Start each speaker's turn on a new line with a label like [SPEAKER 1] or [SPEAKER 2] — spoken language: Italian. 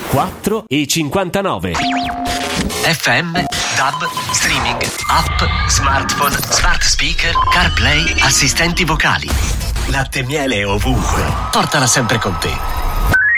[SPEAKER 1] 4,59.
[SPEAKER 2] FM, DAB, streaming, app, smartphone, smart speaker, CarPlay, assistenti vocali. Latte e miele ovunque. Portala sempre con te.